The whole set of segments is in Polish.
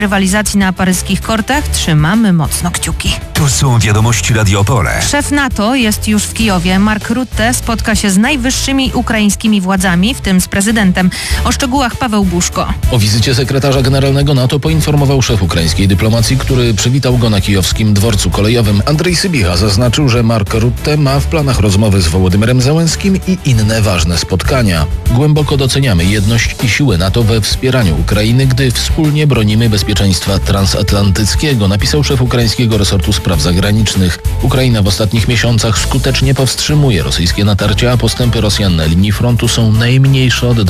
rywalizacji na paryskich kortach trzymamy mocno kciuki. Tu są wiadomości Radio Opole. Szef NATO jest już w Kijowie. Mark Rutte spotka się z najwyższymi ukraińskimi władzami, w tym z prezydentem. O szczegółach Paweł Buszko. O wizycie sekretarza generalnego NATO poinformował szef ukraińskiej dyplomacji, który przywitał go na kijowskim dworcu kolejowym. Andrzej Sybicha zaznaczył, że Mark Rutte ma w planach rozmowy z Wołodymyrem Zełenskim i inne ważne spotkania. Głęboko doceniamy jedność i siłę NATO we wspieraniu Ukrainy, gdy wspólnie bronimy bezpieczeństwa transatlantyckiego, napisał szef ukraińskiego resortu spraw zagranicznych. Ukraina w ostatnich miesiącach skutecznie powstrzymuje rosyjskie natarcia, a postępy Rosjan na linii frontu są najmniejsze od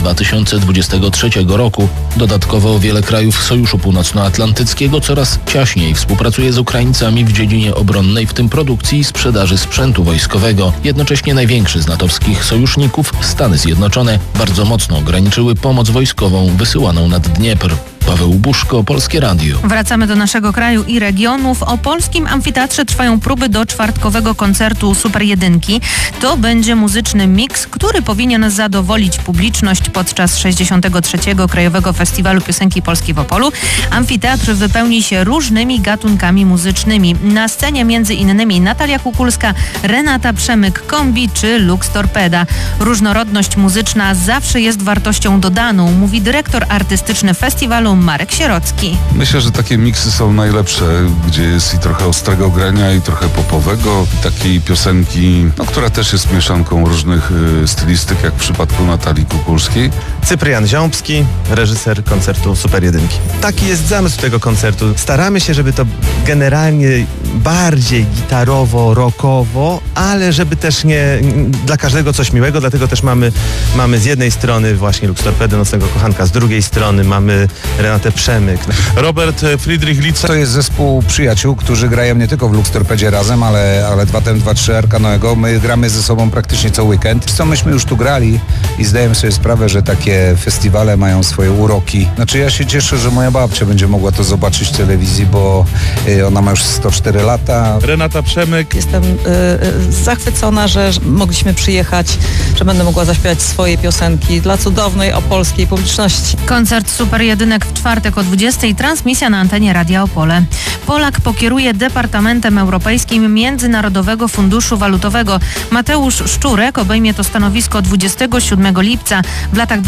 2023 roku. Dodatkowo wiele krajów Sojuszu Północnoatlantyckiego coraz ciaśniej współpracuje z Ukraińcami w dziedzinie obronnej, w tym produkcji i sprzedaży sprzętu wojskowego. Jednocześnie największy z natowskich sojuszników, Stany Zjednoczone, bardzo mocno ograniczyły pomoc wojskową wysyłaną nad Dniepr. Paweł Buszko, Polskie Radio. Wracamy do naszego kraju i regionu. W opolskim amfiteatrze trwają próby do czwartkowego koncertu Super Jedynki. To będzie muzyczny miks, który powinien zadowolić publiczność podczas 63. Krajowego Festiwalu Piosenki Polskiej w Opolu. Amfiteatr wypełni się różnymi gatunkami muzycznymi. Na scenie m.in. Natalia Kukulska, Renata Przemyk, Kombi czy Lux Torpeda. Różnorodność muzyczna zawsze jest wartością dodaną, mówi dyrektor artystyczny festiwalu Marek Sierocki. Myślę, że takie miksy są najlepsze, gdzie jest i trochę ostrego grania, i trochę popowego, i takiej piosenki, która też jest mieszanką różnych stylistyk, jak w przypadku Natalii Kukulskiej. Cyprian Ziąbski, reżyser koncertu Super Jedynki. Taki jest zamysł tego koncertu. Staramy się, żeby to generalnie bardziej gitarowo, rockowo, ale żeby też nie dla każdego coś miłego, dlatego też mamy z jednej strony właśnie Lux Torpedy, Nocnego Kochanka, z drugiej strony mamy Renatę Przemyk. Robert Friedrich Litz. To jest zespół przyjaciół, którzy grają nie tylko w Lux Torpedzie razem, ale 2TM23 Arka Noego. My gramy ze sobą praktycznie co weekend. Co myśmy już tu grali i zdajemy sobie sprawę, że takie festiwale mają swoje uroki. Znaczy ja się cieszę, że moja babcia będzie mogła to zobaczyć w telewizji, bo ona ma już 104 lata. Renata Przemyk. Jestem zachwycona, że mogliśmy przyjechać, że będę mogła zaśpiewać swoje piosenki dla cudownej opolskiej publiczności. Koncert Super Jedynek w czwartek o 20:00. Transmisja na antenie Radia Opole. Polak pokieruje Departamentem Europejskim Międzynarodowego Funduszu Walutowego. Mateusz Szczurek obejmie to stanowisko 27 lipca. W latach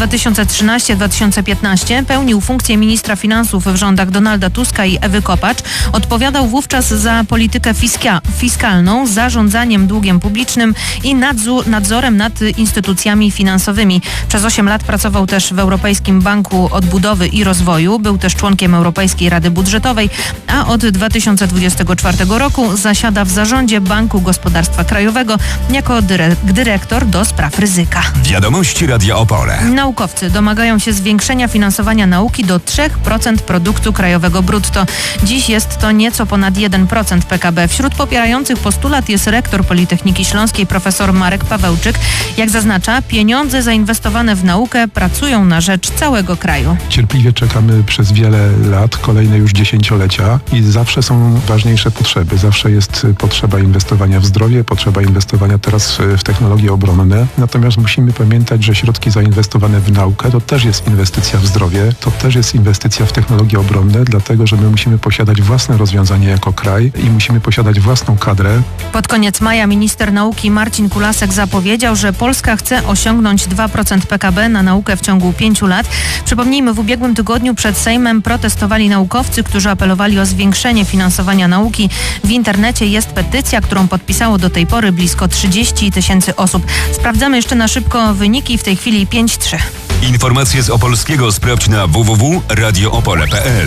2013-2015 pełnił funkcję ministra finansów w rządach Donalda Tuska i Ewy Kopacz. Odpowiadał wówczas za politykę fiskalną, zarządzaniem długiem publicznym i nadzorem nad instytucjami finansowymi. Przez 8 lat pracował też w Europejskim Banku Odbudowy i Rozwoju. Był też członkiem Europejskiej Rady Budżetowej, a od 2024 roku zasiada w zarządzie Banku Gospodarstwa Krajowego jako dyrektor do spraw ryzyka. Wiadomości Radia Opole. Naukowcy domagają się zwiększenia finansowania nauki do 3% produktu krajowego brutto. Dziś jest to nieco ponad 1% PKB. Wśród popierających postulat jest rektor Politechniki Śląskiej profesor Marek Pawełczyk. Jak zaznacza, pieniądze zainwestowane w naukę pracują na rzecz całego kraju. Cierpliwie czekamy przez wiele lat, kolejne już dziesięciolecia i zawsze są ważniejsze potrzeby. Zawsze jest potrzeba inwestowania w zdrowie, potrzeba inwestowania teraz w technologie obronne. Natomiast musimy pamiętać, że środki zainwestowane w naukę to też jest inwestycja w zdrowie, to też jest inwestycja w technologie obronne, dlatego że my musimy posiadać własne rozwiązania jako kraj i musimy posiadać własną kadrę. Pod koniec maja minister nauki Marcin Kulasek zapowiedział, że Polska chce osiągnąć 2% PKB na naukę w ciągu 5 lat. Przypomnijmy, w ubiegłym tygodniu przed Sejmem protestowali naukowcy, którzy apelowali o zwiększenie finansowania nauki. W internecie jest petycja, którą podpisało do tej pory blisko 30 000 osób. Sprawdzamy jeszcze na szybko wyniki. W tej chwili 5-3. Informacje z Opolskiego sprawdź na www.radioopole.pl.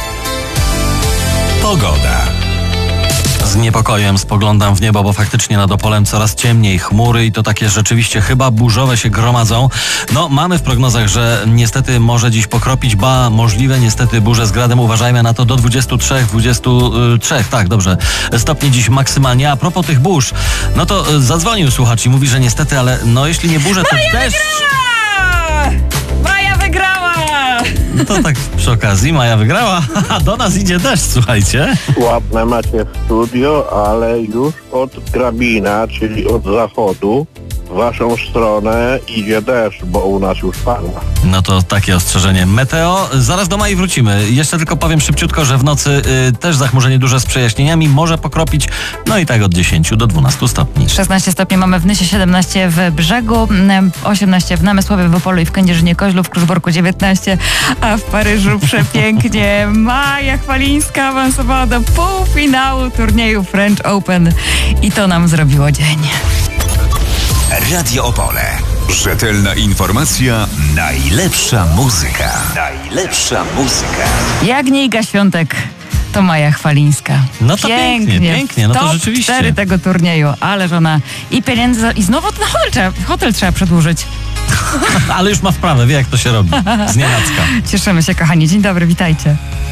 Pogoda. Z niepokojem spoglądam w niebo, bo faktycznie nad Opolem coraz ciemniej, chmury i to takie rzeczywiście chyba burzowe się gromadzą. No, mamy w prognozach, że niestety może dziś pokropić, możliwe niestety burze z gradem. Uważajmy na to do 23, tak, dobrze, stopni dziś maksymalnie. A propos tych burz, no to zadzwonił słuchacz i mówi, że niestety, ale no jeśli nie burze, to też... Maja wygrała! No to tak przy okazji, Maja wygrała, a do nas idzie deszcz, słuchajcie. Ładne macie studio, ale już od Grabina, czyli od zachodu, w waszą stronę idzie deszcz, bo u nas już pada. No to takie ostrzeżenie meteo. Zaraz do Mai wrócimy. Jeszcze tylko powiem szybciutko, że w nocy też zachmurzenie duże z przejaśnieniami może pokropić, no i tak od 10 do 12 stopni. 16 stopni mamy w Nysie, 17 w Brzegu, 18 w Namysłowie, w Opolu i w Kędzierzynie-Koźlu, w Kruszborku 19, a w Paryżu przepięknie. Maja Chwalińska awansowała do półfinału turnieju French Open i to nam zrobiło dzień. Radio Opole. Rzetelna informacja, najlepsza muzyka. Najlepsza muzyka. Jak nie Iga Świątek, to Maja Chwalińska. No to pięknie, no to rzeczywiście. 4 tego turnieju, ale żona i pieniędzy, i znowu na hotel trzeba przedłużyć. Ale już ma wprawę, wie jak to się robi. Znienacka. Cieszymy się, kochani. Dzień dobry, witajcie.